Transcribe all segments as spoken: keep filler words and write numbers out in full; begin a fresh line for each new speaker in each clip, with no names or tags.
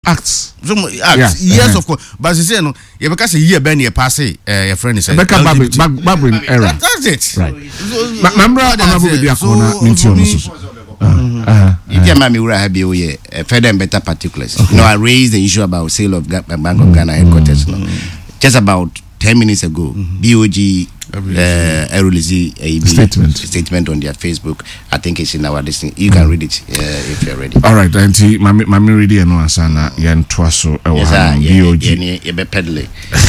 acts.
So acts. Yeah. Yes, uh-huh. Of course. But you say no, you because a year ben you pass it, uh, your friend is saying.
Becca Babrin era.
That, that's it.
Right. Remember, honorable with the corner mention.
You get me where I have you here. Further and better particulars. You know, I raised the issue about sale of Bank of Ghana headquarters. Just about ten minutes ago, B O G uh, released a
statement
statement on their Facebook. I think it's in our listing. You can read it uh, if you're ready.
All right, Auntie, Mami, Mami, ready and no answer na yan twaso.
Yes, B O G. Yeah, yeah, peddling.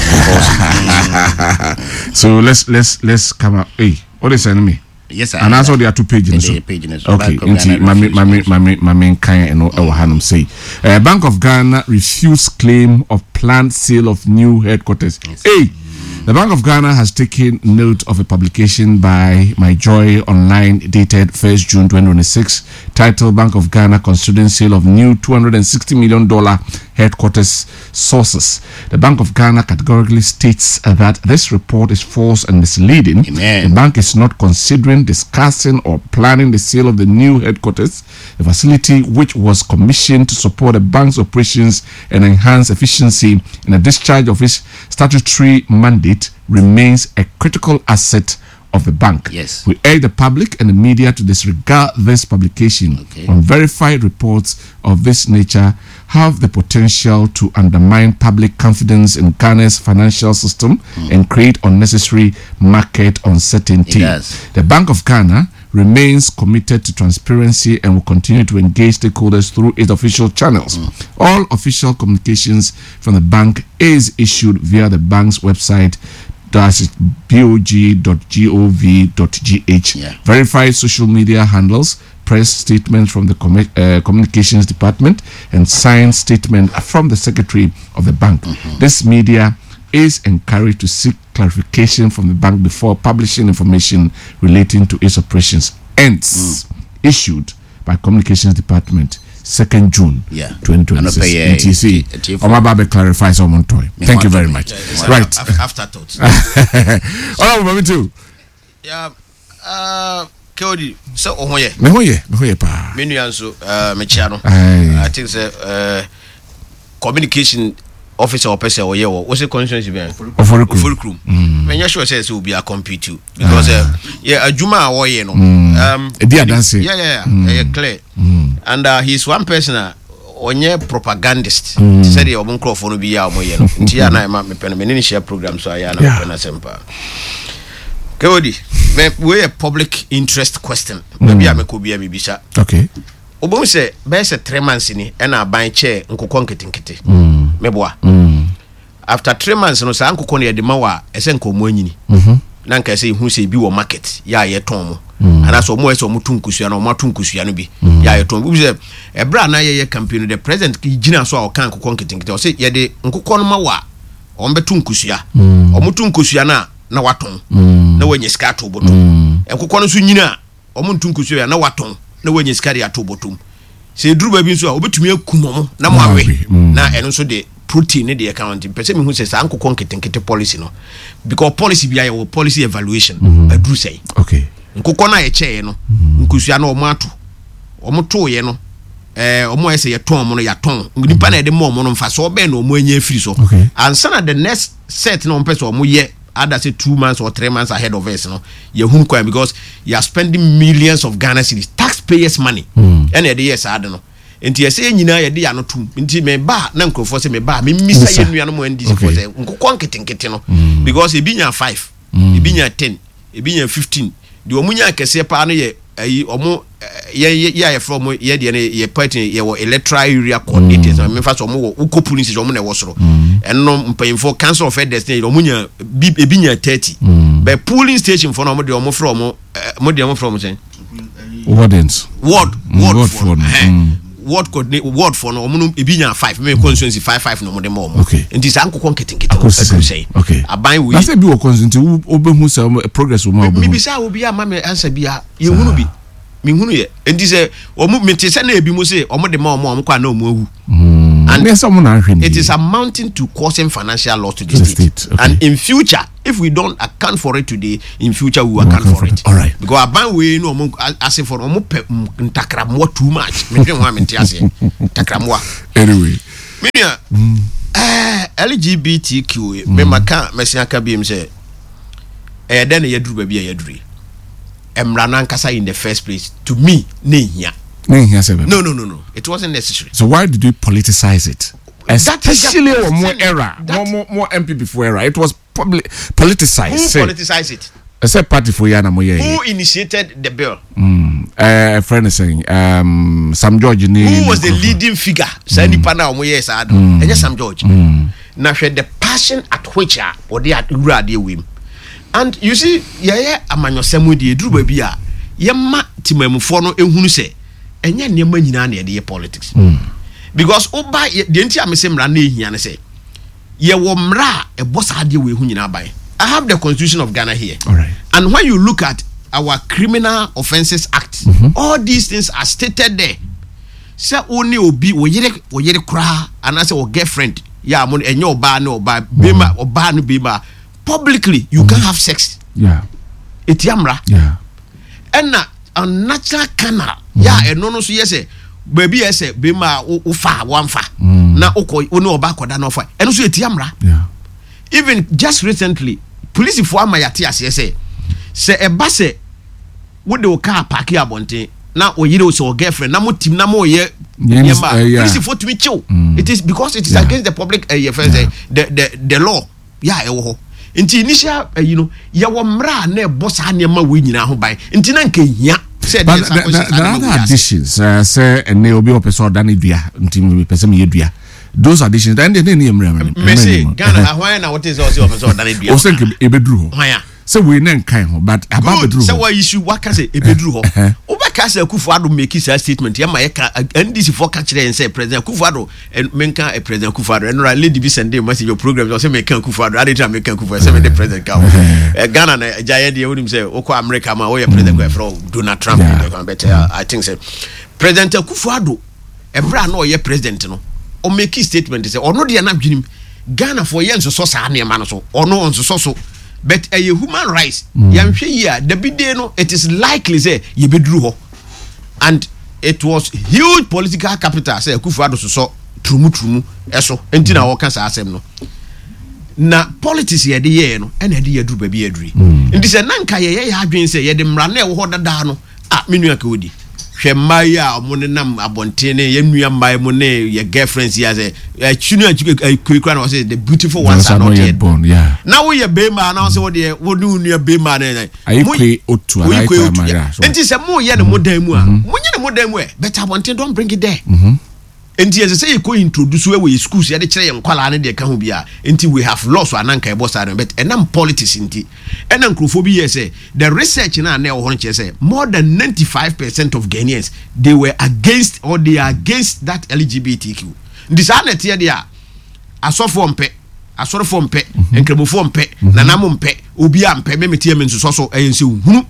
So let's let's let's come up. Hey, what is enemy?
Yes, sir.
And also there are two pages. So.
pages
okay, Auntie, Mami, Mami, Mami, Mami, Kanye, no, our Hanum say. Uh, Bank of Ghana refused claim of planned sale of new headquarters. Yes. Hey. The Bank of Ghana has taken note of a publication by My Joy Online dated first June twenty twenty-six titled Bank of Ghana Considering Sale of New two hundred sixty million dollars Headquarters Sources. The Bank of Ghana categorically states that this report is false and misleading.
Amen.
The bank is not considering, discussing or planning the sale of the new headquarters, a facility which was commissioned to support the bank's operations and enhance efficiency in the discharge of its statutory mandate remains a critical asset of the bank.
Yes.
We urge the public and the media to disregard this publication.
Okay.
Unverified reports of this nature have the potential to undermine public confidence in Ghana's financial system mm. and create unnecessary market uncertainty. The Bank of Ghana remains committed to transparency and will continue to engage stakeholders through its official channels. Mm. All official communications from the bank is issued via the bank's website, that's b o g dot gov dot g h.
Yeah.
Verified social media handles, press statement from the com- uh, communications department, and signed statement from the secretary of the bank. Mm-hmm. This media is encouraged to seek clarification from the bank before publishing information relating to its operations. Hence, mm. issued by communications department, second June,
yeah.
twenty twenty-six. N T C. Omababe clarifies on toy. Thank you very much.
Yeah,
right.
Afterthoughts.
All right, me too.
Yeah. Uh, Kodi. So, oh yeah.
Me hoye, me hoye pa.
Me nuanso. Uh, me chiano. I think say uh, communication officer or person or yeah, what's the constituency be?
Oforikrum.
Me nya sure say so be a compete too because uh, yeah, adwuma a wo ye no.
Um, yeah,
yeah, yeah, yeah, clear. And uh, he's one person uh, onye propagandist.
Mm.
Said the obon crofo no bi ya omo ye no. Nti ya na ma me pen me ni share program so ya na me pen asempa. Kodi, we a public interest question. Maybe I me ko bi me bisa.
Okay.
Obon say be say three months ni e na ban chair nkokon ketinkete.
Mm.
Meboa.
Mm.
After three months no sa nkokon ye de ma wa ese nkomo anyini.
Mhm.
Na nka say hu say bi wo market ya ye ton mo. And so more so mutunkusua no matunkusua no bi ya yeton bi say e bra na ye campaign the president gina so a kan kokon ketinkete o say ye de nkokon no ma wa o mbetunkusua o mutunkusua na na waton na wanye ska to botom nkokon so nyina o mutunkusua na waton na wanye ska ya to botom say duru ba bi so a obetumi akumo na mo awe na eno so de protein ne de account pese me hu say sa nkokon ketinkete policy no because policy bi ya policy evaluation aduru say
okay
nkokɔ na ye kyɛe no nkusua na ɔmo ato ɔmo to ye no eh ɔmo ese ye ton ɔmo no ya ton nipa na ye de mo ɔmo no mfa so ɔbɛn na ɔmo anya afiri so ansa na the next set na ɔmo pɛ so ɔmo ye other say two months or three months ahead of us no ye hu kwa because you are spending millions of Ghana cedis taxpayers money and ye de yes ade no enti ye say nyina ye de ya no tum enti me ba na nkrofo say me ba me misa ye nua no mo andi for say nkokɔ nketenkete no because e bi nya five e bi nya ten e bi nya fifteen the omunya kese pa no ye ayi omo ye ye from ye de ne ye party ye wo electoral area coordinators mm. me fa so omo wo uko police omo na wo soro enno mpayimfo council of destiny omunya ebinya thirty mm. by polling station for no omo de omo from omo mo de omo from say
wardens
ward ward, ward for, for
mm.
ward coordinate ward for no omo no ebinya five me constituency five five no mo de mo omo
okay
nti sa nkokɔ nketenkete o say
okay
aban we
na say bi wo constituency obehu say progress wo ma obehu
mi bi sa obi ama me answer bia ye hunu bi mi hunu ye enti say omo me te say na ebi mo say omo de ma omo omo kwa na omo awu
and
it is amounting to causing financial loss to the, the state, state. Okay. And in future if we don't account for it today in future we will account for it.
All right,
because aban we no omo as for omo ntakramwa too much me dey want me te ase ntakramwa
anyway
Minia, eh, L G B T Q, me maka, mesia kabim say, eh, then you drew baby a yadri. Emranan Kasa in the first place, to me, Nehia.
Nehia,
no, no, no, no, it wasn't necessary.
So why did you politicize it? Especially or more era, more, more, more M P before era. It was public politicized.
Who say, politicized it?
I said party for Yana Moye.
Who initiated the bill?
Mm. Uh, a friend is saying, um, Sam George.
Who was the leading figure? Sandy Pana Moye Sad. And yes, Sam George. Mm. Now, the passion at which are or they are ready with. And you see, yeah, yeah, among your Samudi, Drew Baby, Yamma Timemufono, and who say, and yan near money politics. Because Oba, the entire same Rani here and say, Ye womra a boss idea we who buy. I have the Constitution of Ghana here.
All right.
And when you look at our Criminal Offences Act, mm-hmm. all these things are stated there. Say only obi wo yere wo yere kra and I say o girlfriend ya mo enye oba na oba bema oba no bema publicly you mm-hmm. can have sex.
Yeah.
Etiamra.
Yeah.
And na unnatural canal. Mm-hmm. Ya eno no so yese baby yese bema o fa wan fa. Na okọ oni oba koda no fa. Eno so etiamra.
Yeah.
Even just recently police for amayate ase say say eba say wo de o car park abonte na oyire o so girlfriend na mo tim na mo ye yema police for to me chill. It is because it is yeah. against the public uh, yeah. the the the law yeah e wo ho nti initial uh, you know ya wo mra na e boss anema we nyina ho ban nti na nka hia said
the, the, the, the other additions uh, say ene obi opeso da na dua nti me pese me dua those additions then they name
me say Ghana why na what is also opeso da na dua
o say ke ebeduru ho
why
say we na nkan ho but about beduru
say why issue waka say ebeduru ho oba ka say Akufo-Addo make his statement ya ma ye ka N D C for catch there and say President Akufo-Addo and menka a President Akufo-Addo and lady be send them message your program so say make Akufo-Addo I dey make Akufo-Addo say the president ka Ghana na giant dey him say okọ America ma we president go from Donald Trump better I think say President Akufo-Addo ebra na o ye president no o make his statement say ono dey na dwinim Ghana for yen so so sa na ma no so ono on so so but a uh, human rights mm. yamhwe here the bidde no it is likely say ye bedru ho and it was huge political capital say Akufo-Addo so so trumu trumu eso enti na wo ka sa asem no na politics ye de ye no e na de ye dru ba bi aduri enti say nanka ye ye adwen say ye de mra na e wo ho dada no ah menu aka odi hwe mai a mo ne nam abonte ne ye nua mai mo ne ye girlfriends ya say chunu akura na say the beautiful ones are not yet
born yeah
now we ye bema na say wo de wo nu nua bema na
ayikwe otu ayikwe amara
enti say mo ye ne modan mu a mo nye ne modan mu e but abonte don't bring it there mhm enti as say you go introduce we we schools ya de kire ye nkwala ne de ka ho bia enti we have lost ananka e boss adam but enam politics enti enam crofobia ye say the research na na e ho nche say more than ninety-five percent of Ghanaians they were against or they are against that L G B T Q this anet ye dia asofo mpe asorofo mpe enkremofo mpe nanamo mpe obi a mpe memetie me nso so e nse hunu.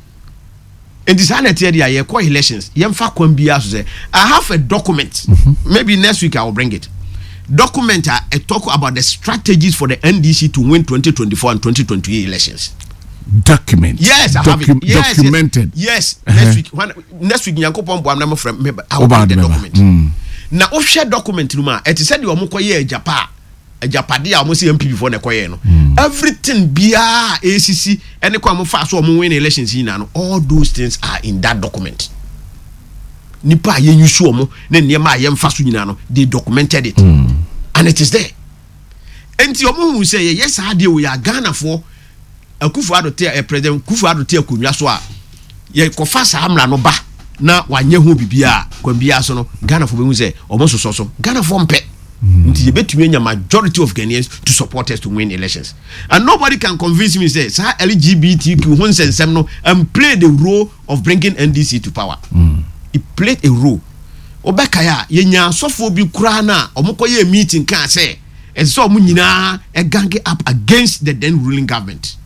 And this anet ye dia ye call elections yemfa kwam bia so say I have a document mm-hmm. maybe next week I will bring it document a uh, talk about the strategies for the N D C to win twenty twenty-four and twenty twenty-eight elections.
Document.
Yes, I
Docu-
have it. Yes,
documented.
Yes, yes.
Uh-huh.
next week when next week Nyankopon bo am from I will bring the document.
Mm.
Na o share document no ma it said the omo koye Japan Japade a omo say M P before na koye no everything bia A C C any kwa mo fa so omo win elections here no all those things are in that document. Nipa ye yusu omo na niema ye mfa so nyina no they documented it mm. and it is there. Enti omo hu say yes ade we are Ghana for Akufo-Addo te a president Akufo-Addo te akonwa so a ye kofa sa amra no ba na wanye ho bibia kwa bia so no Ghana for be hu say omo so so so Ghana for mpe nti ye betumi anya majority of Ghanaians to support us to win elections and nobody can convince me say sa L G B T Q hun sensem no and play the role of bringing N D C to power. Mm. It played a role obekaya ye nya sofo bi kura na omokoye meeting kan say and so omo nyina e gang up against the then ruling government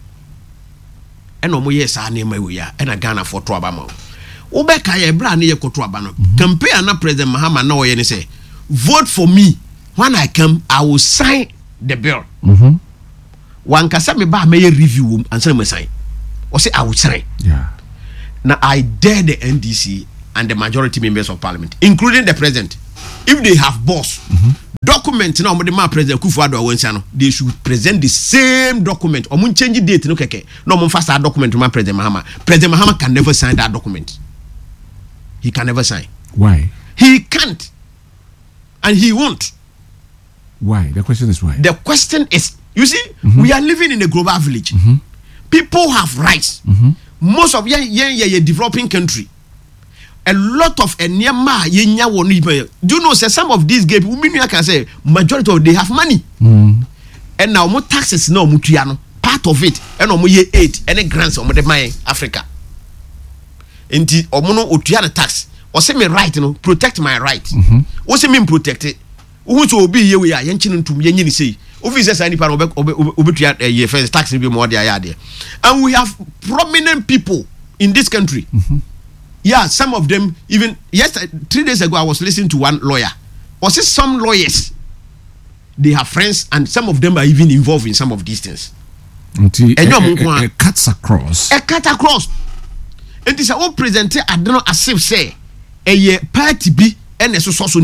and omo yes sa na ma we ya and a Ghana for to abama obekaya e bra na ye koto abano campaign na President Mahama na oye ne say vote for me when I come I will sign the bill. Mhm. Wan kasa me ba me review and say me sign or say I will sign.
Yeah.
Now I dare the N D C and the majority members of parliament including the president if they have boss, mm-hmm. document now the man President Kufuor Awensiano, they should present the same document. Or mun change date no keke. No mun fast that document to man President Mahama. President Mahama can never sign that document. He can never sign.
Why?
He can't. And he won't.
Why? The question is why.
The question is, you see, mm-hmm. we are living in a global village.
Mm-hmm.
People have rights.
Mm-hmm.
Most of yeah, yeah, yeah, yeah, developing country. A lot of enyama yenya woni. Do you know say some of these gay people can say majority of they have money.
Mm.
And now more taxes now mutuano. Part of it and omo ye aid any grants omo de my Africa. Enti omo no otuana tax. Or say me right you know protect my right.
Mm-hmm.
What say mean protect it? Who to obi ye we ya yenchi ntum yenyi ni say. Officers any part obe obetua ye first tax be more there there. And we have prominent people in this country.
Mm-hmm.
Yeah, some of them even yesterday, three days ago, I was listening to one lawyer. Was it some lawyers? They have friends, and some of them are even involved in some of these things.
And it cuts across.
A cut across. And this is all presented. I don't know as if say a party be and a social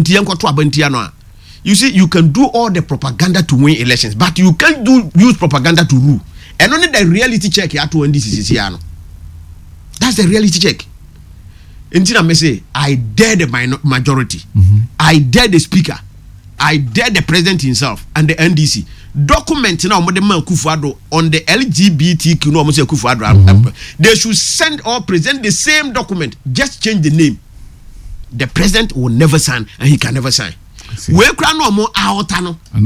you see, you can do all the propaganda to win elections, but you can't do use propaganda to rule. And only the reality check you have to win this is here. That's the reality check. Until I may say, I dare the minor- majority,
mm-hmm.
I dare the speaker, I dare the president himself and the N D C. Document now on the man Kufuor on the L G B T Q, no, Kufuor, mm-hmm. they should send or present the same document, just change the name. The president will never sign, and he can never sign. We cry no more out, no, and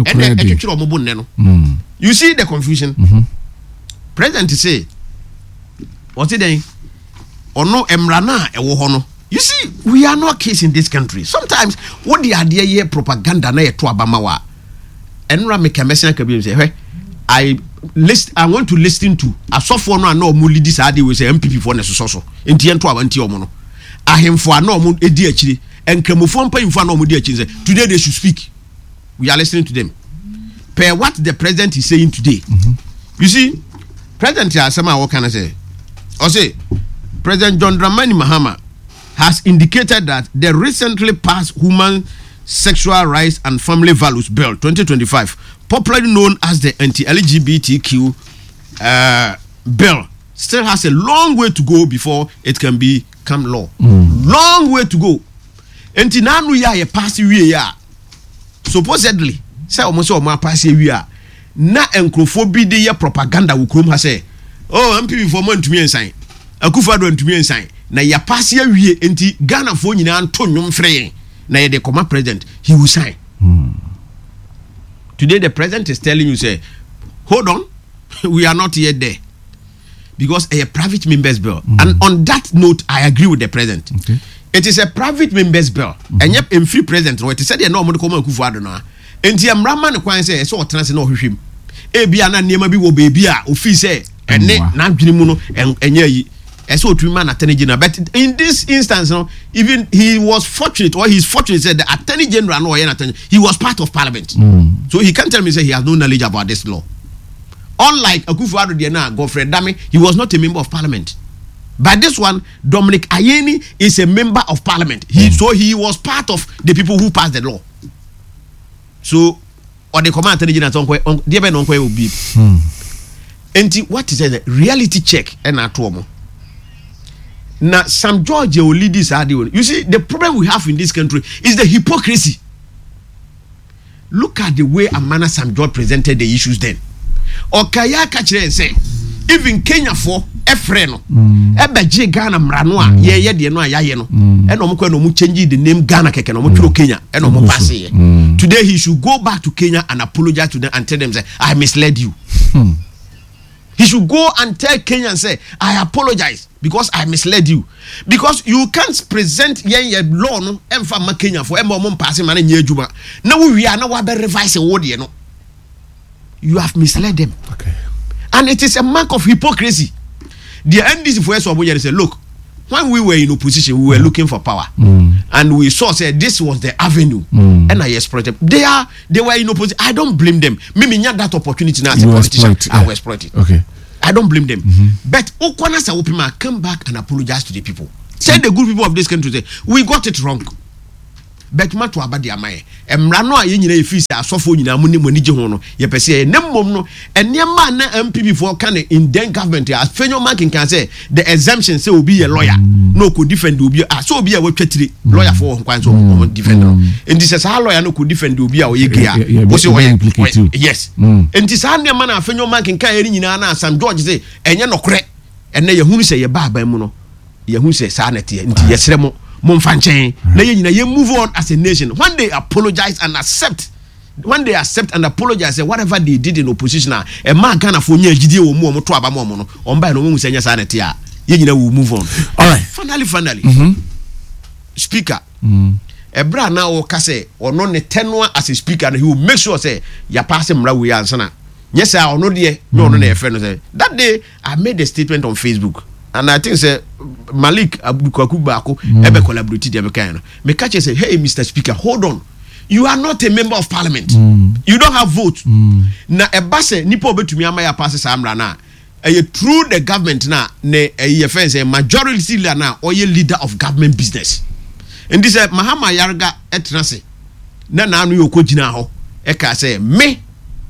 the
you see the confusion.
Mm-hmm.
President say, what's it then? Or no emrana e wo hono. You see, we are not case in this country. Sometimes what the idea here propaganda na to abama wa. Enra me kamesen ka bi say, "Hey, I list I want to listen to asofo no na omo lead this ade we say M P P for na so so. Enti ento abanti omo no. Ahemfo ana omo edi akire, enkramofo mpanyimfo ana omo di akire say today they should speak. We are listening to them. Per what the president is saying today.
Mm-hmm.
You see, President Asama what can I say? I say President John Dramani Mahama has indicated that the recently passed Human Sexual Rights and Family Values Bill twenty twenty-five, popularly known as the anti-L G B T Q uh, bill, still has a long way to go before it can become law.
Mm.
Long way to go. Enti nanu ya ye pass we ya. Supposedly, say almost o ma pass we ya. Na enkrofo de ye propaganda wo krom ha say, oh M P P for man to me ensign. Akufo-Addo ntumi ensign na ya pass ya wie enti Ghana fo nyina anto nwom frɛ na ye de koma president he will sign.
Mm.
Today the president is telling you say hold on we are not yet there because a private members bill. Mm. And on that note I agree with the president.
Okay.
It is a private members bill. Mm-hmm. And yet in free president no it said they no mo de koma Akufo-Addo no enti amrama ne kwan say so otrance na ohwehwem e bia na niema bi wo beebi a ofi say ene na adwene mu no enye yi. But in this instance, no, even he was fortunate, or he's fortunate said the Attorney General, no, he was part of Parliament.
Mm.
So he can't tell me say he has no knowledge about this law. Unlike Akufo-Addo Diana, Godfrey Dame, he was not a member of Parliament. But this one, Dominic Ayeni is a member of Parliament. He mm. So he was part of the people who passed the law. So, or the command Attorney General, will be. And what is the reality check and at home? Now, Sam George will lead this idea. You see, the problem we have in this country is the hypocrisy. Look at the way Amana Sam George presented the issues then. Okaya Kachire say, even Kenya for Efreno, Eba Ghana Mranwa, ye ye de no ayaye no, and omukwe no mu change the name Ghana keke no mu Kenya, and omo pass here. Today he should go back to Kenya and apologize to them and tell them say, I misled you.
Hmm.
He should go and tell Kenya and say, I apologize because I misled you. Because you can't present ye law no emfa Kenya for emma mom passing man nye juma. Now we are now we revise a word you know. You have misled them.
Okay.
And it is a mark of hypocrisy. The N D C for us say, look, when we were in opposition, we were mm. looking for power.
Mm.
And we saw say this was the avenue.
Mm.
And I exploited. They are they were in opposition. I don't blame them. Maybe not that opportunity now as a politician.
Exploit,
I
yeah.
will exploit it.
Okay.
I don't blame them.
Mm-hmm.
But Okwana Sawopima come back and apologize to the people. Tell the good people of this country say, we got it wrong. bet ma to abade amaye emra no a ye nyina efisi asofo nyina mu ne mo nige ho no ye pese ne mmom no enema na M P P for kan in den government as Fenyo Mankin can say the exemption say obi ye lawyer no ko defend obi ah so obi a watwatire lawyer for kwan so defend no enti se sa lawyer no ko defend obi a o ye gria o se o yes enti sa ne ma na Fenyo Mankin kan eri nyina na Sam George say enye nokore enne ye hunu se ye ba ba mu no ye hunu se sa na te enti ye sere mo Monfanchen, na ye nyina ye move on as a nation. When they apologize and accept, when they accept and apologize, whatever they did in opposition, a man can afford nye jidi o mu o to aba mo no. Omba no mu senya sa na te a. Ye nyina will move on.
All right.
Finally, finally.
Mm-hmm.
Speaker.
Mm.
Ebra na o ka say ono ne tenwa as a speaker, he will make sure say ya pass him mra we answer na. Yes, I ono de no ono na e friend say. That day I made a statement on Facebook. And I think say Malik Abdulkaku Bako ebe collaborate dey make no. Me catch say, hey Mister Speaker, hold on. You are not a member of parliament. Mm. You don't have vote. Mm. Na eba say nipa obetumi amaya pass sa amra na. E through the government na ne e fence majority leader na or ye leader of government business. And this uh, Mahama Yarga etnase. Na na anu yoko jina ho. E ka say me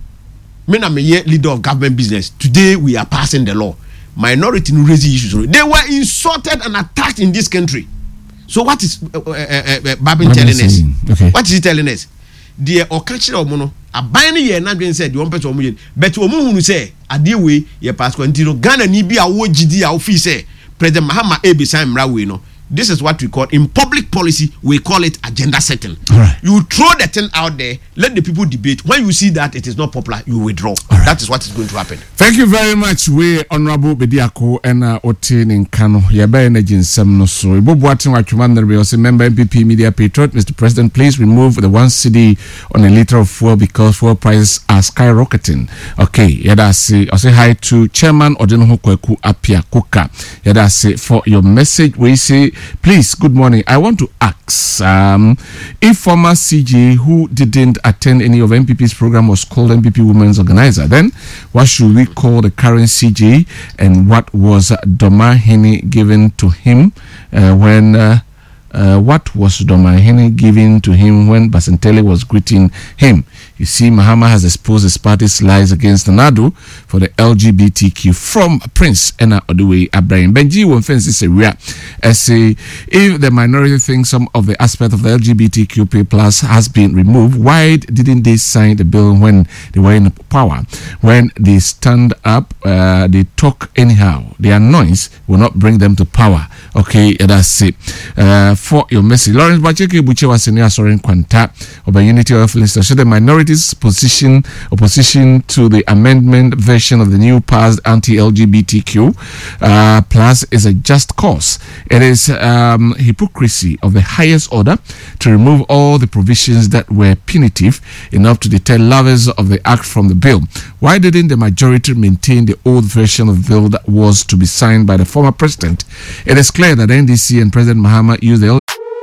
me na me ye leader of government business. Today we are passing the law. Minority no raise issues. They were insulted and attacked in this country. So what is uh, uh, uh, uh, Babin telling us?
Okay.
What is he telling us? The okachi omono abani ye na dwen said the one person omo but omo hunu say ade we ye pass continue Ghana ni bi a wo gidi a ofi say President Mahama Ebi San Mra we no. This is what we call in public policy we call it agenda setting.
Right.
You throw the thing out there, let the people debate. When you see that it is not popular, you withdraw. Right. That is what is going to happen.
Thank you very much. We Honorable Bediako and uh, Otin in Kano. Yaba energy in some no so. Ibo Boatin Wachuman there also member M P P Media Patriot. Mister President, please remove the one cedi on a liter of fuel because fuel prices are skyrocketing. Okay, yada say I say hi to Chairman Odinoho Kweku Apia Kuka. Yada say for your message we say please, good morning. I want to ask um, if former C J who didn't attend any of M P P's program was called M P P Women's Organizer, then what should we call the current C J and what was Domahini given to him uh, when uh, uh, what was Domahini given to him when Basantele was greeting him? You see, Mahama has exposed his party's lies against Nadu for the L G B T Q from Prince Ena Oduwe Abraham. Benji won fences area as say if the minority thinks some of the aspect of the L G B T Q plus has been removed, why didn't they sign the bill when they were in power? When they stand up, uh, they talk anyhow. Their noise will not bring them to power. Okay, that's it. Uh, for your message, Lawrence Bacheke Buchewa Senior Soren Kwanta of the Unity of Lister. So the minority position opposition to the amendment version of the new passed anti-L G B T Q uh, plus is a just cause. It is um, hypocrisy of the highest order to remove all the provisions that were punitive enough to deter lovers of the act from the bill. Why didn't the majority maintain the old version of the bill that was to be signed by the former president? It is clear that N D C and President Mahama used the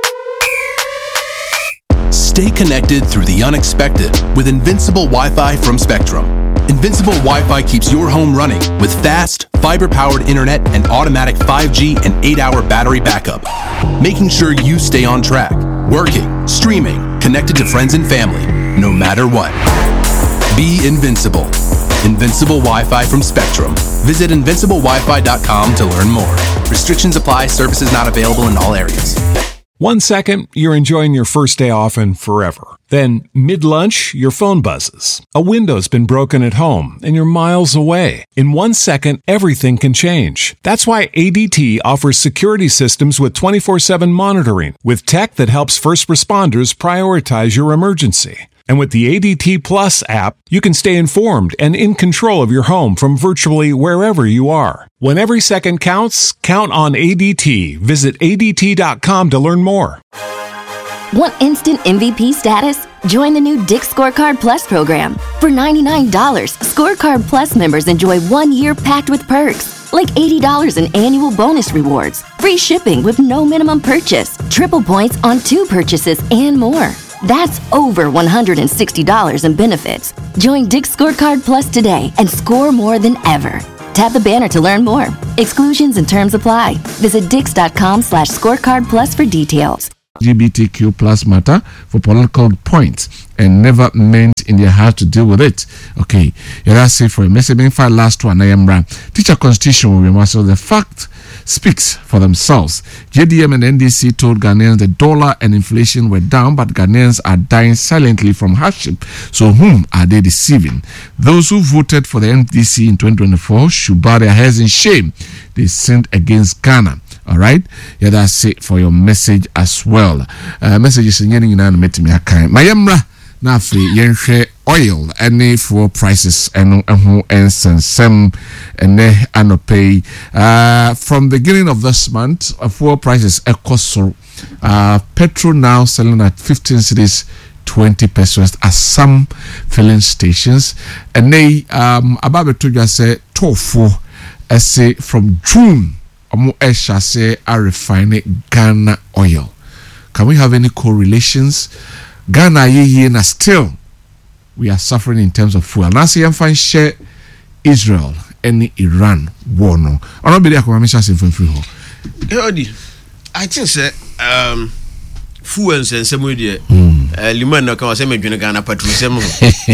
Stay connected through the unexpected with Invincible Wi-Fi from Spectrum. Invincible Wi-Fi keeps your home running with fast, fiber-powered internet and automatic five G and eight hour battery backup, making sure you stay on track, working, streaming, connected to friends and family, no matter what. Be invincible. Invincible Wi-Fi from Spectrum. Visit invincible wi fi dot com to learn more. Restrictions apply. Services not available in all areas.
One second, you're enjoying your first day off and forever. Then, mid-lunch, your phone buzzes. A window's been broken at home and you're miles away. In one second, everything can change. That's why A D T offers security systems with twenty-four seven monitoring, with tech that helps first responders prioritize your emergency. And with the A D T Plus app, you can stay informed and in control of your home from virtually wherever you are. When every second counts, count on A D T. Visit A D T dot com to learn more.
Want instant M V P status? Join the new Dick Scorecard Plus program. For ninety-nine dollars, Scorecard Plus members enjoy one year packed with perks, like eighty dollars in annual bonus rewards, free shipping with no minimum purchase, triple points on two purchases, and more. That's over one hundred sixty dollars in benefits. Join Dick Scorecard Plus today and score more than ever. Tap the banner to learn more. Exclusions and terms apply. Visit dix dot com slash scorecard plus for details.
L G B T Q plus matter for political points and never meant in their heart to deal with it. Okay, yeah, that's it for a message. File last one. I am Ram. Teacher constitution will be master. The fact speaks for themselves. J D M and N D C told Ghanaians the dollar and inflation were down, but Ghanaians are dying silently from hardship. So whom are they deceiving? Those who voted for the N D C in twenty twenty-four should bow their heads in shame. They sinned against Ghana. All right, yeah, that's it for your message as well. Uh, messages in getting in met me a kind. Mayamra na free yenhwe oil any for prices and uh and some and anope. Uh, from the beginning of this month, uh, for prices ecoso. Uh, petrol now selling at fifteen cedis twenty pesos at some filling stations, and they um about to just say tofu. I say from June. Omo esha say are refining Ghana oil. Can we have any correlations? Ghana ye na still we are suffering in terms of fuel. Now see find share Israel and Iran war no. Ono be there ko mamisha se free ho.
I think say um fuel and sensemu de eh liman na kan say medwene Ghana petrol sem ho.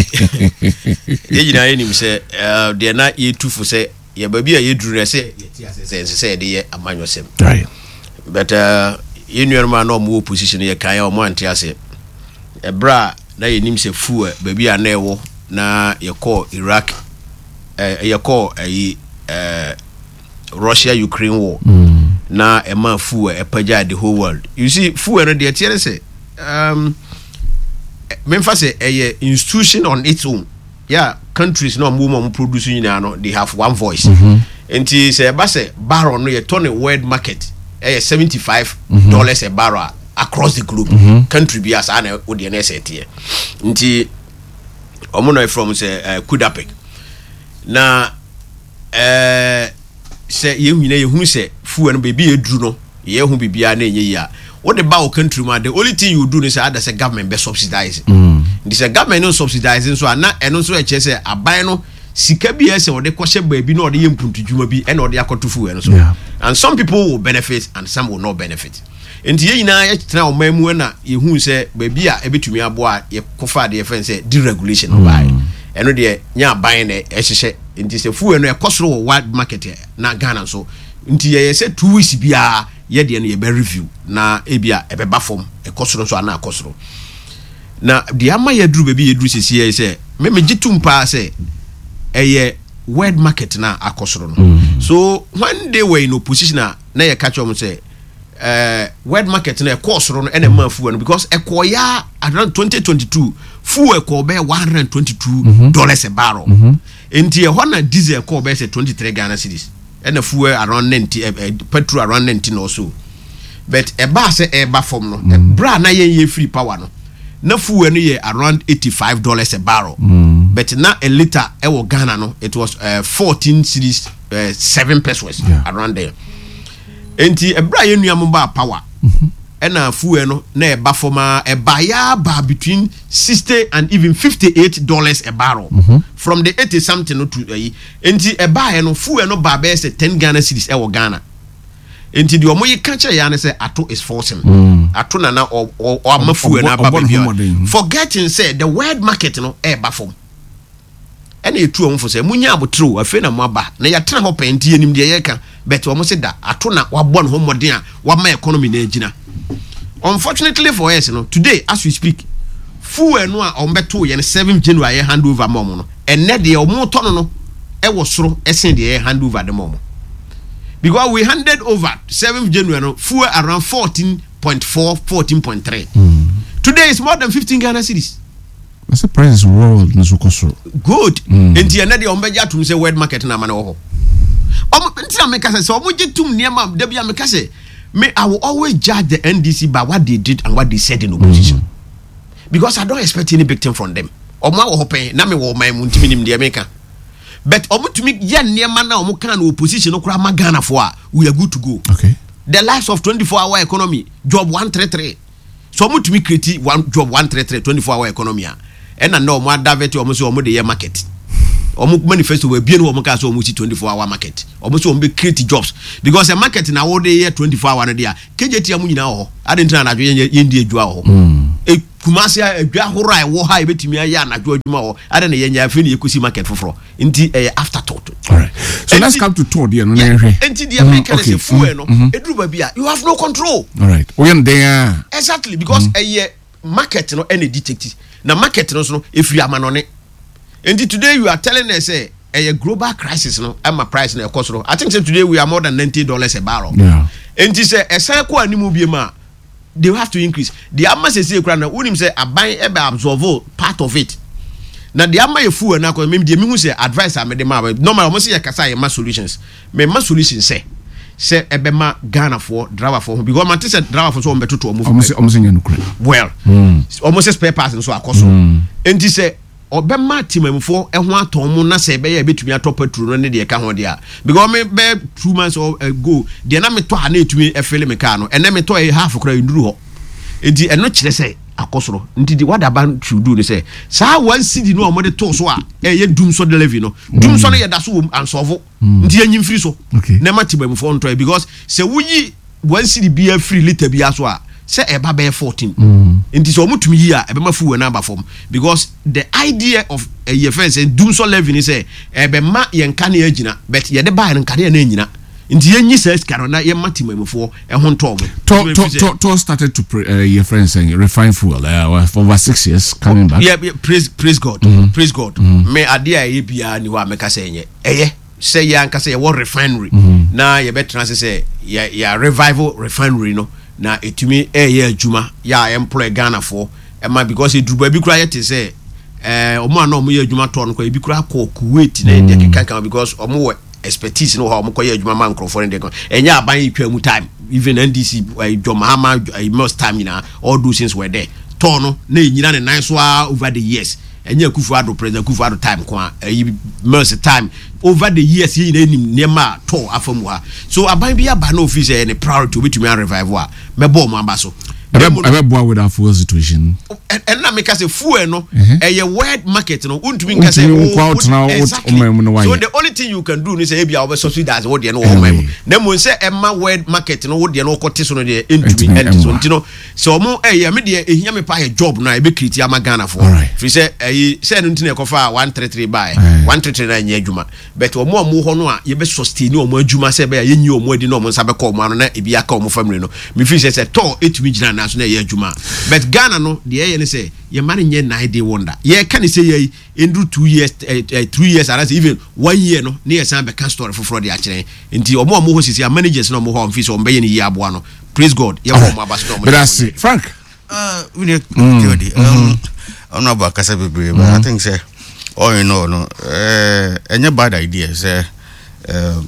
Ye gina ye nim say eh de na ye tufu say ye baby ye duru na say ye say say de ye amanyo sem.
Right.
But uh ye nuer ma no mo opposition ye kan ya o mo ante ase. E bra na ye nim say fuel baby a na ewo na ye call Iraq eh ye call eh uh, Russia Ukraine war. Mm. Na a man fuel a paja the whole world. You see, fuel and the T say um Memphis say a institution on its own. Yeah, countries no more producing you know, they have one voice. Mm-hmm. And he say Basse barrel no a ton world market a seventy-five dollars mm-hmm. a barrel across the globe. Mm-hmm. Country be as an audience at here. Nti omono from say uh, Kudapik. Na eh say ye hu na ye hu say fu no baby edru no ye hu bibia na enye ya what the bawo country man the only thing you do is say say government be subsidize mm. This a government no subsidizing so na eno so e che say aban no sika bi ese wo de kwhye baabi na wo de ye mpuntudwuma bi e na wo de akoto fu eno so yeah. And some people will benefit and some will not benefit. Enti ye nyina ye tena o mamu na ye hu say baabi a ebetumi abo a ye kofa de ye fen say deregulation mm. By eno de nya aban na e hyehye nti se fu eno e kosoro wo world market na Ghana so nti ye say two weeks bia ye de no ye be review na e bia e be ba form e kosoro so ana kosoro na de ama ye duru be ye duru sisi ye say me me gitum pa say e ye world market na akosoro no mm-hmm. So when they were in opposition na na ye catch them say uh world market na e kosoro no e na ma fu no because e koya around twenty twenty-two fu e ko be one hundred twenty-two dollars mm-hmm. a barrel mm-hmm. Enti e ho na diesel ko be say twenty-three Ghana cedis and the fuel around ninety uh, uh, petrol around nineteen or so. But a bar say a bar form no mm. Bra na ye ye free power no na fuel no ye around eighty-five dollars a barrel mm. But na a liter e wo Ghana no it was uh, fourteen cedis uh, seven pesos yeah. Around there. Enti a bra ye nuam ba power mm-hmm. And a fuel no na e bar form a buyer bar between sixty and even fifty-eight dollars a barrel mm-hmm. From the eighty something no to uh, enti e buyer no fuel no bar be say ten Ghana cedis e wo Ghana. Enti the omo ye catch ya na say ato is forcing mm. Ato na na or or mafuel na ba bia forgetting say the world market no e ba form ene etu omo for say munya abotro afi na mo aba na ya tena ho penti enim de ye ka but omo say da ato na wabon ho modern a wa ma economy na agina. Unfortunately for us no today as we speak fuel no a ombeto ye seventh January hand over mom no ene de omo to no no e wo soro esen de hand over the mom because we handed over seventh January no fuel around fourteen point four fourteen point three mm. Today is more than fifteen Ghana cedis.
That's the price world no so
good mm. Enti ene de ombeja tum say world market na mana wo ho omo enti na make say omo gitum niam da bia make say me I will always judge the N D C by what they did and what they said in opposition mm-hmm. Because I don't expect any victim from them. Omo wo hopen na me wo man mu ntimi nim de America. But omo to me ye niam na omo kan opposition okura ma Ghana for we are good to go.
Okay.
The lives of twenty-four hour economy job one thirty-three. So omo to me create one job one thirty-three twenty-four hour economy and na omo adavert omo so omo de ye market. omo manifesto we bie no omo ka so omo si twenty-four hour market omo so omo be create jobs because a market na wo dey twenty-four hour na dia K J T amu nyina ho adentra na adwo ye ndi adwa ho e kumase adwa horo ai wo ha e betimi aya na adwa adwuma ho ade na ye nya afi na ekosi market foforo nti eh, after thought.
All right, so let's come to thought there no na hwe
nti the American say fuel no eduru ba bia you have no control.
All right, we am there
exactly because eh market no any detective na market no so no if you amanone. And today you are telling us say a global crisis no and my price na cost no I think say today we are more than ninety dollars a barrel.
Yeah.
And this say a cycle animu bi ma they have to increase. The amma say say kra na unim say aban e be absorb part of it. Na the amma e fu na ko me me hu say advice am de ma normal almost say kasa ye ma solutions. Me ma solutions say say ebe ma Ghana for driver for because man say driver for so mbeto to omo.
Almost almost nya nukre.
Well. Almost spare parts so akoso. And this say obema timamfo ehho aton mu na se be ya betumi atop petrol no ne de ka ho de a because me be two months ago de na me to ha na etumi efele me ka no ene me to e half kra nduru ho enti eno kire se akosoro nti di wada ban chudu ne se sa one city no omode to so a e ye dum so de levy no dum so no ye da so ansofo nti anyim free so na ma timamfo nto because se wuyi one city be free liter bi aso a say eba be fourteen nti so mutumi yi a ebe ma fu we na ba form because the idea of a ye fence and doom so living is say ebe ma ye nka na agina but ye de ba nka na anyina nti ye nyi say skaro na ye matimamfo e ho nto
to to to started to uh, your friends saying refine fuel uh, for over six years coming back.
Yeah, yeah praise praise God mm-hmm. praise God mm-hmm. me ade a ye bia ni wa meka say nye eye say ye nka say ye wo refinery mm-hmm. na ye betra say ye ya revival refinery no na etumi eye adwuma ya employ Ghana for ema because edruba bi kura yete say eh omo ana omo ye adwuma to no kwa bi kura ko Kuwait na de kankan because omo we expertise no ha omo ko ye adwuma man crofo de enya aban etwa mu time even N D C John Mahama most time na all those things were there to no na enyina ne nan so over the years enya Kufuor president Kufuor time kwa most time over the years ye na nim nema to afamu ha so aban bi aba na office any priority obetumi an revival a mebo mo aba so
ebe boa with our fuel situation
and na make say fuel no e ye word market no untumi nka say so the only thing you can do is say e bia obe subsidize what dey no o mem na mo say e ma word market no wo dey no kote so no dey entumi ent so ntino so mo e ye me dey ehia me pa ye job na e be create ama Ghana for free say e say no ntine kofa one thirty-three buy one thirty-three na nya adwuma but o mo mo ho no a ye be sustain o mo adwuma say be ye nyi o mo adi no mo nsa be ko mo ano na e bia ka o mo family no me free say say to etumi gina so na ye adwuma but Ghana no de ye ne say ye man nye nine day wonder ye can say ye endru two years uh, uh, three years and even one year no na ye san be can story for fraud ya kire nti omo omo ho sisi managers no mo ho office o mbe ye ne ye aboa no praise God ye ho mo abaso mo
but I see Frank
uh we need Jody um I'm not about kasa bebre but I think say all you know no eh any bad idea say um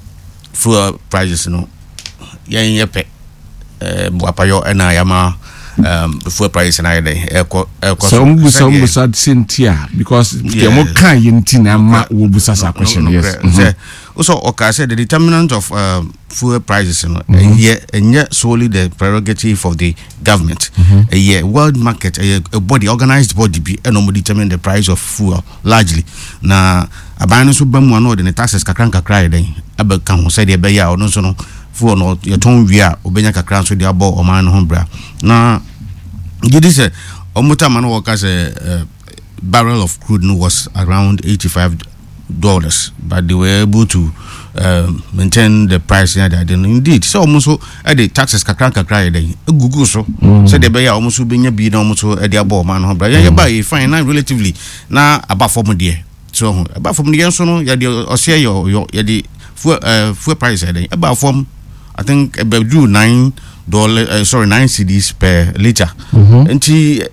fuel prices no ye ye pe eh buapayo ena yama um before price na dey e ko e ko
so mbusa mbusa sintia because the mo kan yinti na ma wo busa sa question yes
so okay say the determinant of um, fuel prices no yeah and solely the prerogative of the government a yeah world market a body organized body be and no determine the price of fuel largely na abanu so bamu no the taxes kakran kakra dey abeka ho say the be ya no so no fuel no your ton wia obenya kakra so dey abo o man ho bra na you say omuta man work as a barrel of crude no was around eighty-five dollars but they were able to uh, maintain the price there that indeed so almost at the taxes kakra kakra dey gugu so so they be almost benya bi na almost e dey abo man ho bra ya buy fine na relatively na about from there so about from there so no ya dey ose your ya dey fuel uh, fuel price there about from I think about do nine dollars uh, sorry nine cedis per liter nti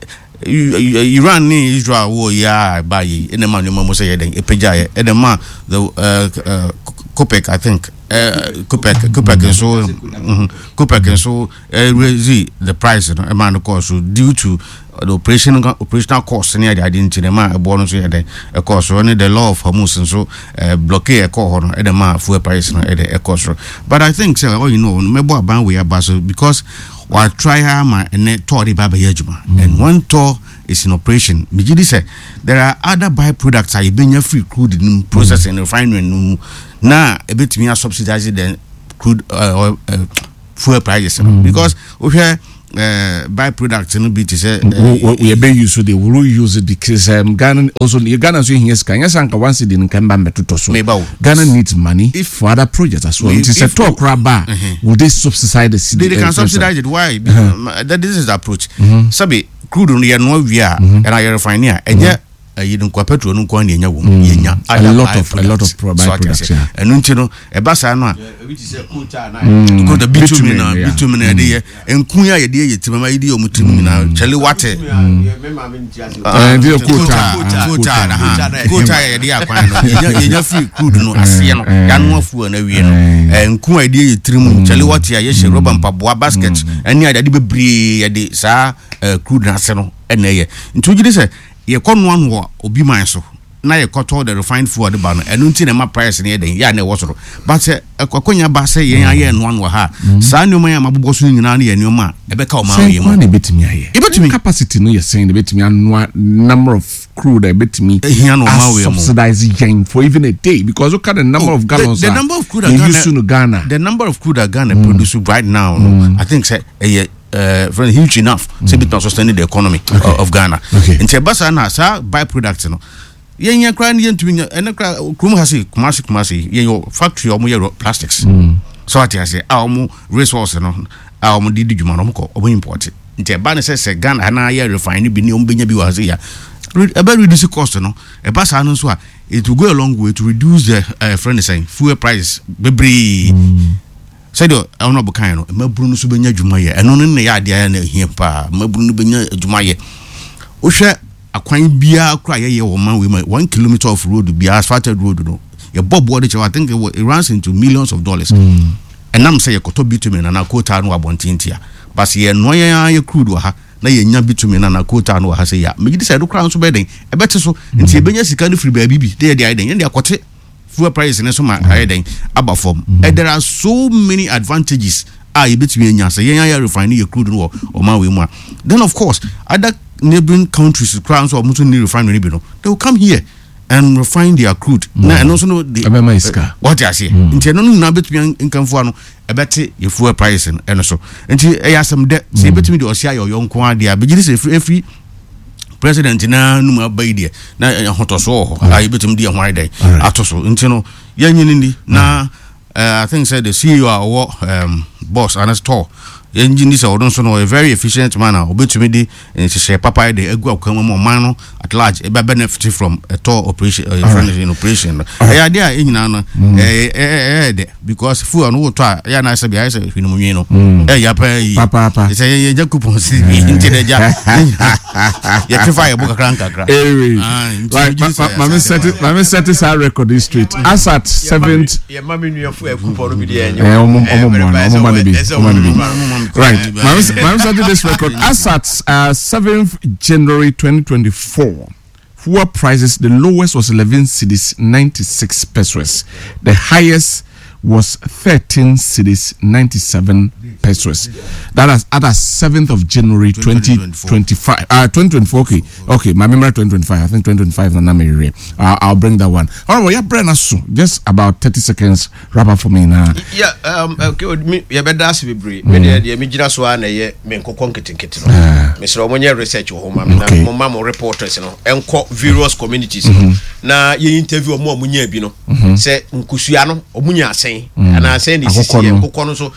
Iran ni Israel wo ya buy in the man you must say then epeja e the man the uh Copec I think uh Copec Copec so Copec so raise the price no man of course due to the operation operational costs near the identity the man born so then of course only the law of Hormuz and so blockade a call no the man fuel price no the cost but I think say all you know me bo ban we about because while try my net tour the baba yejuma and one tour is in operation. Mijidi say there are other byproducts are benya free crude in processing mm. refinery no na a bit me subsidize the crude uh, uh, fuel prices mm. because we hear uh, byproducts no be to say
we be use so they will use it because um, Ghana also Ghana so here can yes anka once in Kemba metuto so Ghana needs money if for other projects as well. It is a talk raba will they subsidize the city?
They can subsidize it. Why? Because uh-huh. that this is the approach. Mm-hmm. Sabi crude on here no we are and I refine here and yeah you don't kwa petrol no kwa nya wo nya
a lot of a lot of byproducts
and no no e ba sa no a which is quota na ko the bitumen na bitumen na dey enku ya ye dey yetimama ye dey omutim na chale wate
and the quota
quota na quota ye dey akwan no ye nya free crude no ase no ya no afu na wie no enku ya dey yetirim chale wate ya ye she rubber mpaboa basket eni ya dey bebre ye dey sa crude na ase no ena ye ntu gidi se ye kono anwo obi man so na ye koto the refined food ba no enu nti na ma price ne den ya na wo soro but akonya ba se ye aye no anwo ha sa nneoma ya mabobo so nyina na ye nneoma e be ka o ma ye
mo na betimi aye e betimi capacity no ye saying the betimi anwa number of crude e betimi subsidize yen for even a day because look at the number oh, of gallons
the, the number of crude
Ghana, used to Ghana
the number of crude Ghana mm. produce right now mm. no, I think say eh Uh, very huge enough mm. to be sustaining the economy okay. of, of Ghana.
Okay.
In Tebasa na sa byproducts no. Yen yen kran yen tumi ene kra krum hasi kumasi kumasi yen yo factory omo ye plastics. Mm. So ati ase a omo resource no a omo didi djuma no ko omo import. In Tebana say say Ghana na ye refine bi ni omo benya bi wa ya. About reduce cost no. E basa no so a it will go a long way to reduce the uh, friend saying fuel price bebre. Mm. Said you are not kind of Mabruno Subenya Jumaye, and on the idea and here pa Mabruno Benya Jumaye. Usha a quine beer cry a woman with my one kilometer of road to be asphalted road. No, a bob water, I think it runs into millions of dollars. Mm. And I'm saying a coto bitumen and a quota no abontintia. But ye no ya crude ha, na ye nya bitumen and a quota no has a ya. Make this a crown so bedding. A better so, and see Benya Sikani free baby, they are the idea, and they are quote. Fuel price in so much higher than above form. And there are so many advantages. Ah, you between Yasa, Yaya refining your crude or Mawi. Then, of course, other neighboring countries, crowns or Muslim refinery, they will come here and refine their crude. Now, and also know the what I say. In general, now between income for a better your fuel price and so. And she asked some debt, say between the Osia or young Quadia, but you say free. President na numa baidie na hotoso I betum dia why day atoso ntino yanyini na I think said the C E O or um boss and store engine is odon so no a very efficient manner obetumi di say papa de egu akwan mo man no at large e benefit from a tour operation uh, in operation e idea enyina no eh eh eh because fu no to ya na say bi I say hwinu nwi no eh ya pa yi
papa papa
say ye coupon si nti de ja ye prefer book kran kakra
like mama set it mama set it our record straight as at seventh
ye mama nwi fu e coupon no bi de
enyo eh omo omo omo man bi omo bi. Right, my started this record as at uh, seventh January twenty twenty-four. Fuel prices, the lowest was eleven cedis ninety-six pesos. The highest was thirteen cedis ninety-seven pesos. That is at the seventh of January twenty twenty-five. Uh, twenty twenty-four. Okay, okay. My memory twenty twenty-five. I think twenty twenty-five. Uh, I'll bring that one. All right, yeah, Brenna. So just about thirty seconds. Wrap up for me now.
Yeah. Um. Okay. Me. Yeah. Better ask me brief. Me. The. The. Me. Just one. Yeah. Me. Nko konketin ketin. Mister Omonye research wo home. Na. Mo mama reporters. No. Enko various communities. Na. Ye interview omo omunye bi no. Se nkusua no omunye asen. And I say this is here. So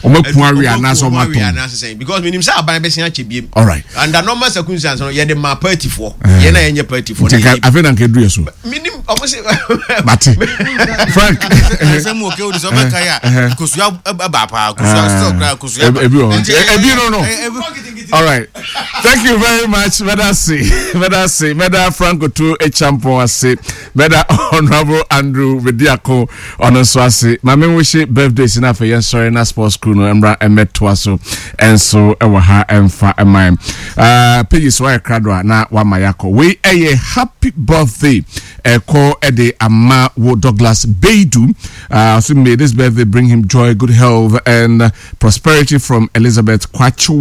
because minimum say aban besia chebiem.
All right.
Under normal circumstances, you the ma party for. You na enye party for.
I feel na kedu yeso.
Minimum almost
Mati. Frank.
Say mo okay o so be kaya. Kusua ba pa, kusua still cry, kusua.
Ebi no no. All right. Thank you very much. Meda see. Meda see. Meda Frank to a champion say. Meda Honorable Andrew Bediako on so say. Mame wish birthday sina for yen sorry na sports crew no embra emeto so enso ewa ha emfa emam uh pages why kradwa na wa mayako we a happy birthday eko ede ama wo Douglas Beidu uh so may this birthday bring him joy, good health and prosperity from Elizabeth Kwachua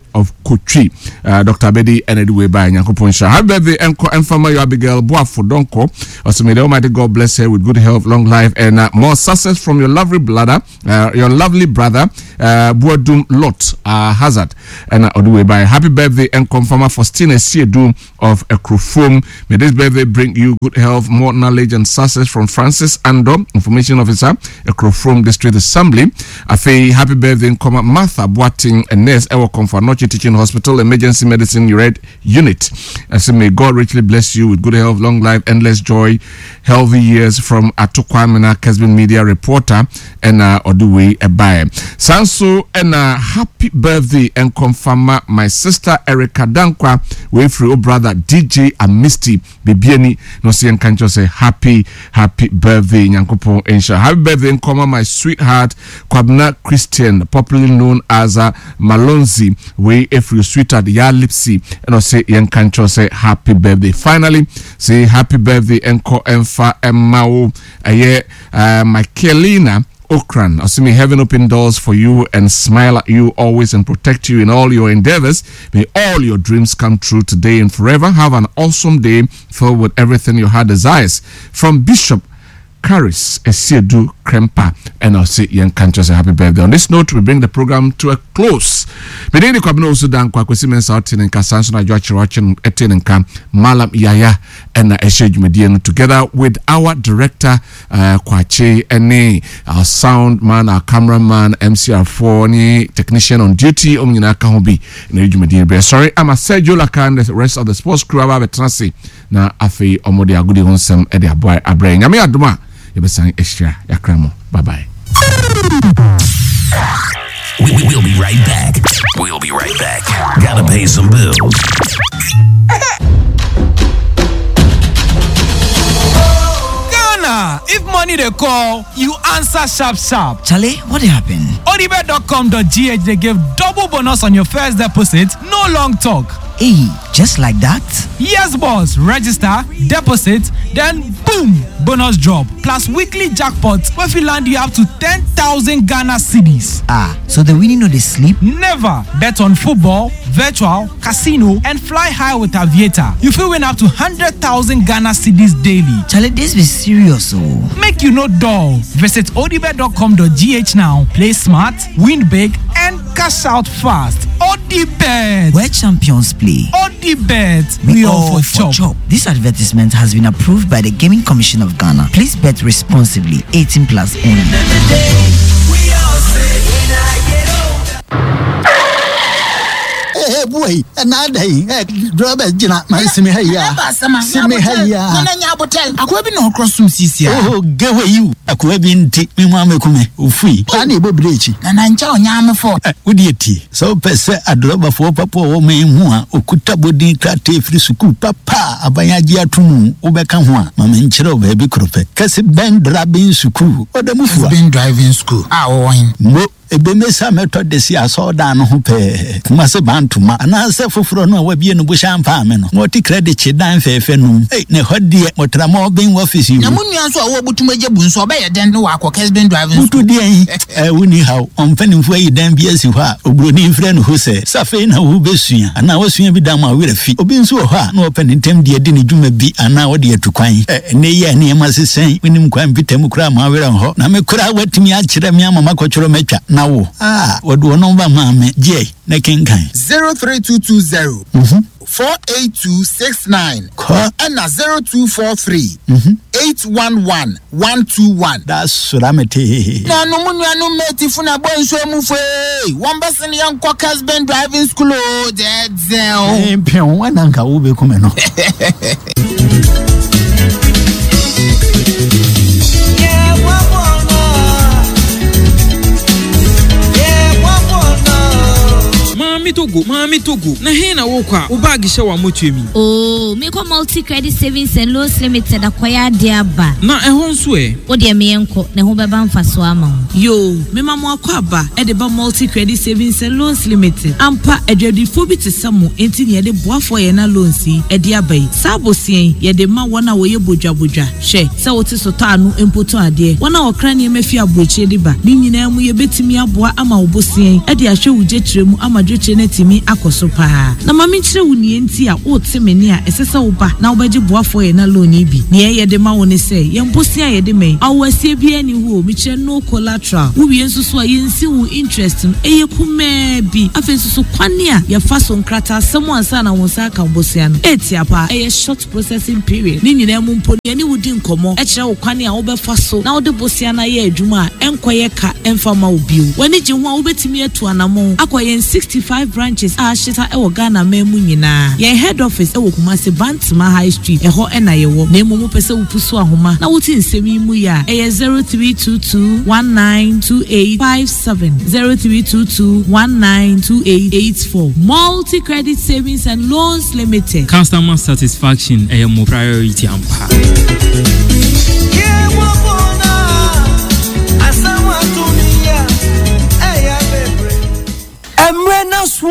of Kotwi. Uh, Doctor Bedi Enediwe by Nyankoponsha. Happy birthday, Enko Enfama, your Abigail Boafo Donko. Also, may the Almighty God bless her with good health, long life, and uh, more success from your lovely brother, uh, your lovely brother, uh, Boadum Lot uh, Hazard. And uh, Oduwe by happy birthday, Enko Enfama Faustina Siedum of Ekrofom. May this birthday bring you good health, more knowledge, and success from Francis Ando, Information Officer, Ekrofom District Assembly. Afe, happy birthday, Nkoma Martha Boating, a nurse, Ewa Comfort Noche Teaching Hospital, Emergency Medicine Unit. I say, may God richly bless you with good health, long life, endless joy, healthy years from Atukwamena, Kesbin Media reporter, and uh, Oduwe Ebaye. Sanso, and uh, happy birthday, and confirm my sister Erica Dankwa, with your brother D J Amisty, Bibieni, no see and can't say happy, happy birthday, Nyankopo Ensha. Happy birthday, and come my sweetheart, Kwabna Christian, popularly known as uh, Malonzi, way if you sweetheart, Ya Lipsy, and I say, Yan Kancho say happy birthday. Finally, say happy birthday, Enko Enfa Emao, Aye, uh, Michaelina Okran. Assuming heaven open doors for you and smile at you always and protect you in all your endeavors. May all your dreams come true today and forever. Have an awesome day filled with everything your heart desires. From Bishop Karis Esiedu Krempa, and I'll say Ian Kancho say happy birthday. On this note, we bring the program to a close. Bedeni kwabino also dan kwa kwesi mensa otin and kasanso na joachi watching etin and kam Malam Yaya and Eshe Jumedian together with our director uh, Kwache Ene, our sound man, our cameraman, M C R four, ni technician on duty, Omina Kahobi, and Jumedian. Sorry, I'm a Sergio Laka and the rest of the sports crew about Betrasi. Na afi omodi agudi honsem ede aboy abre nyame adoma yebesan ehia yakramo. Bye bye.
We, we, we'll be right back. We'll be right back. Gotta pay some bills.
Ghana, if money they call, you answer sharp sharp.
Charlie, what happened?
odibet dot com dot g h they give double bonus on your first deposit, no long talk.
Hey, just like that?
Yes, boss. Register, deposit, then boom, bonus drop. Plus weekly jackpots where we land you up to ten thousand Ghana cedis.
Ah, so the winning no they sleep?
Never. Bet on football, virtual, casino, and fly high with Aviator. You will win up to one hundred thousand Ghana cedis daily.
Charlie, this be serious, oh.
Make you no dull. Visit odibet dot com dot g h now. Play smart, win big, and cash out fast. Odibet,
where champions play.
Odibet,
we,
we
all,
all for,
for
chop.
chop. This advertisement has been approved by the Gaming Commission of Ghana. Please bet responsibly. eighteen plus only.
Hey boy, another hey, Robert Jina, my semi here. Semi here. Nanya hotel. Akwebi no cross some sisia. Oh, get where you. Akwebi nti me mama kume. Ufui. Ani bo brechi. Na nancha onyama for. Udieti. So pese adroba for papa wo me hu a okuta bodi krate free school papa abanyaji atumu ubeka ho a mama nchire obabi krope. Kase ben driving school. Odamufu. Ben driving school. Ah oyin. Mo ebemesa method desi asoda no ho pe kuma se bantuma ana se foforo no wabie no busha mpa me no moti credit che dan fefe no eh ne hodie motra mo ben office you na munua so awo butuma je bu nso be ye den no akọ Kesben driving school die eh woni how onfani fu ayi dan bia si ho a obroni mfre no ho se safe na wo besua ana wasua bi dan ma wera fi obi nso ho a na open ntem die de ne dwuma bi ana wo de atukwan eh ne ye ne ma sesen winim kwan bitam kura ma wera ho na me kura watimi a kire me ama makọchoro matwa Nawo. Ah, what do number mama J na kinkan
zero three two two zero
mhm
four eight two six nine
Call
and na zero two four three
mhm
eight one one one two one.
That's Suramete.
Na no munua no meti funa bonso mu fe. One person yan kwa Kesben driving school o dead zero.
Eh pion wananka wo be kuma no.
Mami togo, mami togo. Na hena wokwa, ubagi shawa mochemi.
Oh, me ko multi credit savings and loans limited akwaya dia ba.
Na ehon so e.
O de me enko, na ho beba mfaso ama.
Yo, me mama akwa ba, e de ba multi credit savings and loans limited. Ampa edwadifo bi te samu enti ne de boafo ye na loans yi, e de abai. Sabo sien, ye de ma wona wo ye bodwabodwa. Hwe, se wo te soto anu empoto ade. Wona okra ne mefi abochie de ba. Ni nyina mu ye betimi aboa ama wo bosien. E de ahwe wo jetremu ama dwetire netimi akoso pa na mami kire wo nie nti a o temeni a esese wo ba na wo beje boafo ye na loan bi ne ye de ma wo ne se ye mposi a ye de me awasie bi ani wo mi kire no collateral wo wie nso so a ye nsi wo interest no eye kuma bi afi nso so kwane a ye fa so nkrata asem ansa na wo sa ka bosia no etia pa eye short processing period ni nyina mu mpo ne wo di nkomo e kire wo kwane a wo be fa so na wo de bosia na ye adwuma a enkoye ka emfa ma wo bio wani je ho a wo betimi atu anamo akoye sixty-five branches a shita e wo Ghana memu nyina ye head office e wo Kumasi Bantama High Street e ho e na ye wo na emu pese wo pusu ahoma na wo ti nsemi mu ya e zero three two two one nine two eight five seven zero three two two one nine two eight eight four Multi Credit Savings and Loans Limited.
Customer satisfaction e mo priority ampa.
Emrena so,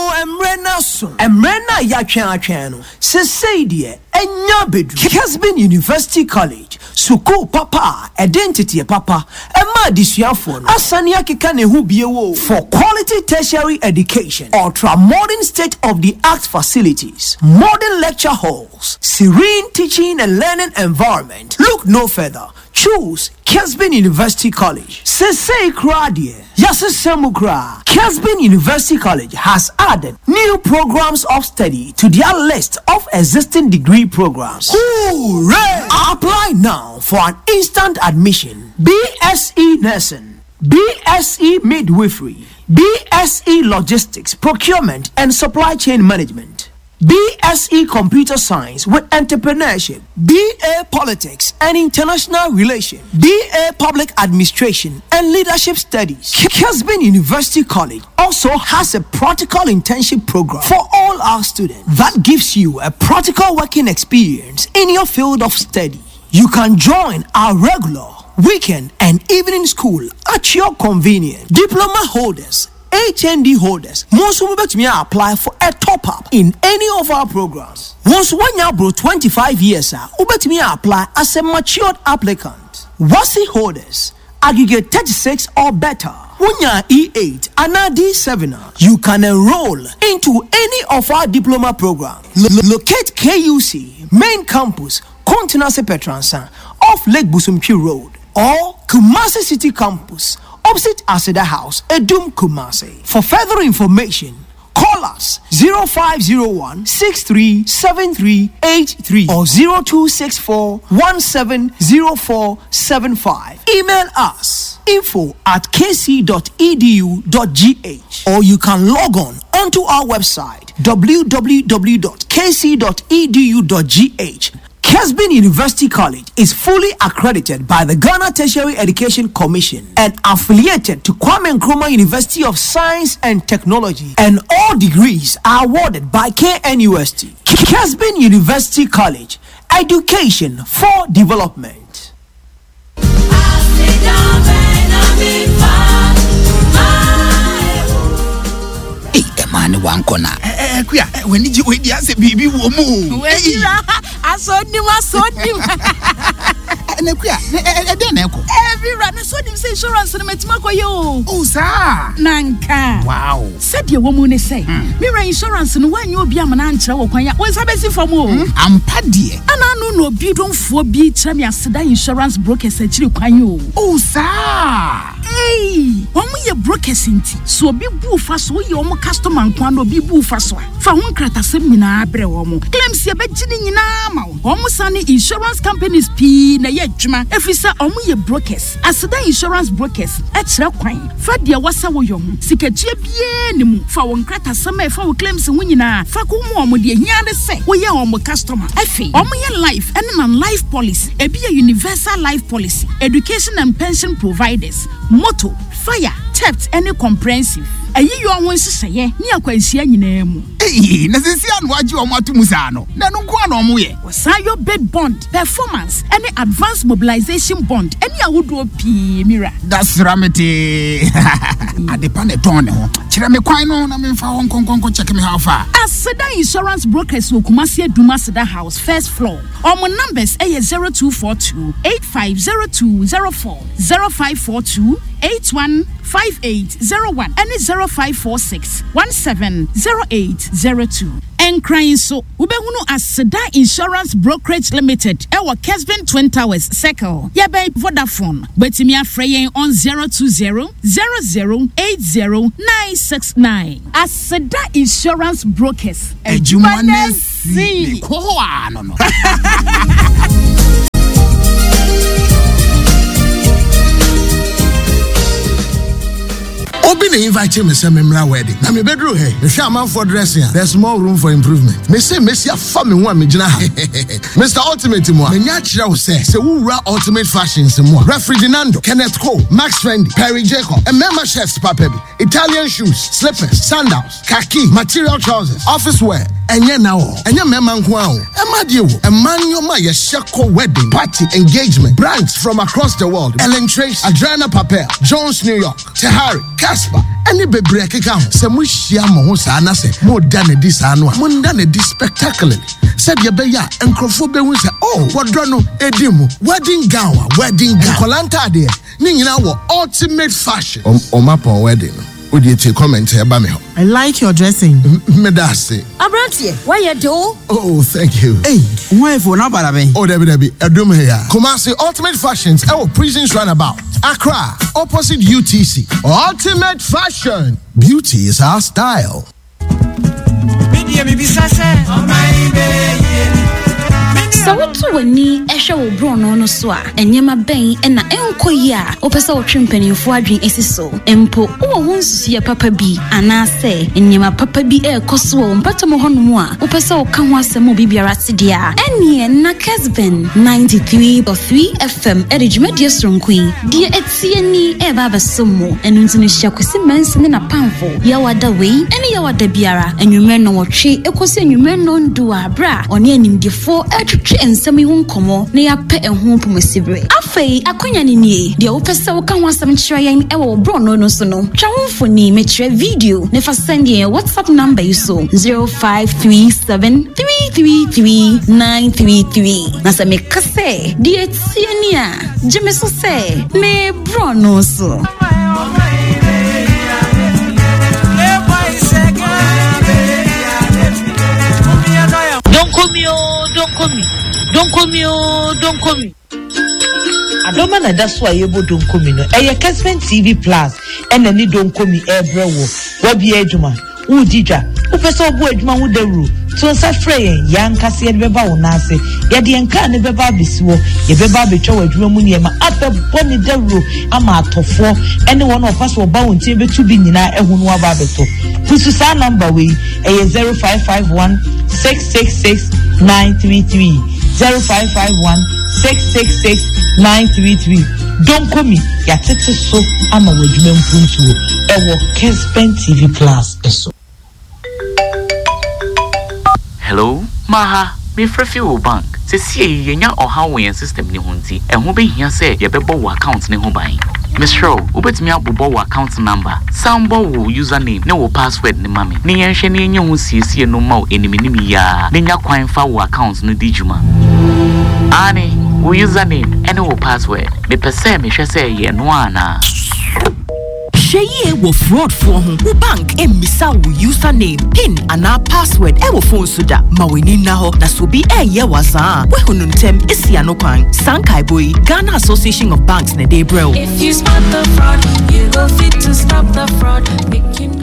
emrena so, emrena ya twen atwen no. Se say de enya bedu. Kesbin University College. Suku papa, identity papa. Emma disuafo no. Asani akeka ne hu biewo for quality tertiary education. Ultra modern state of the art facilities, modern lecture halls, serene teaching and learning environment. Look no further. Choose Kesbin University College. Sesei Kradie. Yasesemu Kra. Kesbin University College has added new programs of study to their list of existing degree programs. Hooray! Apply now for an instant admission. B S e Nursing, B S e Midwifery, B S e Logistics, Procurement and Supply Chain Management, B S e Computer Science with Entrepreneurship, B A Politics and International Relations, B A Public Administration and Leadership Studies. Kesbin University College also has a practical internship program for all our students that gives you a practical working experience in your field of study. You can join our regular, weekend and evening school at your convenience. Diploma holders, H N D holders, most will bet me apply for a top up in any of our programs. Once one year bro twenty-five years, will bet me apply as a matured applicant. Wasi holders, aggregate thirty-six or better. Unya E eight and D seven, you can enroll into any of our diploma programs. Lo- locate K U C main campus, Continental Petransa, off Lake Busumchi Road, or Kumasi City Campus, opposite Aseda House, Edum Kumasi. For further information, call us zero five zero one six three seven three eight three or zero two six four one seven zero four seven five. Email us info at k c dot e d u dot g h or you can log on onto our website w w w dot k c dot e d u dot g h. Kesbin University College is fully accredited by the Ghana Tertiary Education Commission and affiliated to Kwame Nkrumah University of Science and Technology, and all degrees are awarded by K N U S T. Kesbin University College, education for development.
Man, one corner. Eh, queer. When did you wait? Yes, baby, woman.
I saw him, I saw him.
And queer. Then echo.
Every run, I saw him say insurance and Metmako yo.
Oh, sir.
Nanka.
Wow.
Said your woman say, Mira insurance and when you'll be a man answer or when what's a basic for more.
I'm paddy.
And I know no be don't for be Chamia Seda insurance brokers at you.
Oh, sir.
Hey, when we are brokers in tea, so be boo fast, we your customer. Kwando bi bu faswa fa won krata sem nyina abre wo mo claims ye begini nyina ma wo mo sane insurance companies p na ye adwuma efisa omo ye brokers aseda insurance brokers e kire kwan fa de wasa wo yo ho sikatue bie ne mu fa won krata sem e fa wo claims ho nyina fa ko mo omo de hia de se wo ye omo customer efi omo ye life and non life policy e bi a universal life policy education and pension providers motor fire theft any comprehensive ayi yo won siseye ni akwansia nyina mu
eh na sisia no agi o matu musa no na no kwa no mo ye
wasayo bid bond performance any advanced mobilization bond any awodo pi mira
that's ramete adepa ne ton ne ho kire me kwan no na me fa hon konkonko check me how far
Aseda insurance brokers wo Kumasi Aduma Aseda House first floor omo numbers eh zero two four two eight five zero two zero four zero five four two eight one five five eight zero one and zero five four six one seven zero eight zero two. And crying so Ubehunu as Seda Insurance Brokerage Limited, our Kesvin Twin Towers Circle. Yabe Vodafone, Betimia Freyen on zero two zero zero zero eight zero nine six nine. As Seda Insurance Brokers, a Jumanesi. No, no.
Obi na invite me say memra wedding. Na me bedroom here. Me sha man for dressing. There's more room for improvement. Me say me see afa me ho me gina ha. Mister Ultimate mo. Me nya kira wo say say wo wura Ultimate Fashions mo. Refriginando, Kenneth Cole, Max Fendi, Perry Jacob, and member chefs papa bi. Italian shoes, slippers, sandals, khaki, material trousers, office wear. Enye na wo. Enye member nko a wo. Ema die wo. Emmanuel ma ye sheko wedding, party, engagement. Brands from across the world. Ellen Trace, Adriana Papel, Jones New York, Tehari, Casper. Any baby keka ho se mu hia mo ho sa na se mo da na di sa no a mo nda na di spectacularly said ye be ya enkrofo be hu se oh wodro no edimu wedding gown wedding gown kolanta de ni nyina wo Ultimate Fashion o mapon wedding no would you take comment here ba me ho.
I like your dressing.
Me da say
Abrantie why you do?
Oh thank you.
Hey why for na bala ben?
Oh debi debi edum here Kumasi Ultimate Fashions e wo Prisons Runabout Accra opposite U T C. Ultimate Fashion. Beauty is our style.
So what to wani ehwe wo bro no no so a enyema ben e na enkoyi a opesa wo twempanimfo adwen esiso empo wo ho nsusu papa bi anase enyema papa bi e koso wo mpatom honom a opesa wo ka ho asem obi biara sede a enie na Kesben ninety-three point three F M Edgemedia Sronkui die etie ni e baba somo enu ntini hia kwesi mense ne na pamfo ya wada wei ene ya wada biara enwume no wotwe ekosi enwume no ndu abra one animdefo atwetwe ensemi hu nkomo na ya pe ehu pomesibre afei akonya ni nie de opesa wo ka ho asem kire yen e wo bro no no so no twa ho foni me kire video ne fa send ye WhatsApp number you so zero five three seven three three three nine three three na se me kase de etie ni a jeme so se me bro no so.
Don't call me, oh, don't call me. Don't call me, oh, don't call me. I don't know that's why you don't call me. No, a Kesben T V Plus, and then you don't call me every wo. What be Eduma? Who did ya? Who person who Eduma with the rule? So, Safray, young Cassie and Beba on Nase, yet the Encan and Beba Biswo, ye Beba Bicho, Edumuni, and after Bonnie the rule, I'm out of four. Any one of us will bow and table to be Nina and Hunwa Babeto. Who's the number we a zero five five one six six six nine three three zero five five one six six six nine three three. Don't call me. Ya tete so ama wejume mpuntu ewo Kesben T V Plus eso.
Hello, Maha. Me frefi wo bank. Se sie yenya oha wo system ni hunti. E ho be hia se ye bebo wo account ni ho ban. Mister Ro, ubetimi abobo wo account number. Sambo wo username ne wo password ni mame. Ni yenhwe ni yenye ho siesie no ma wo enimi ya. Nenya kwan fa wo account no di juma. Ani, wo username ene wo password. Me pese me hwe se ye no ana.
Sheye wo fraud for home. Wo bank e misa wo username, pin and our password e wo phone so da. Ma we ni na ho na so bi e ye wasa. We honuntem isi anokwan. Sankai boy, Ghana Association of Banks ne dey bro.
If you spot the fraud, you go fit to stop the fraud. Making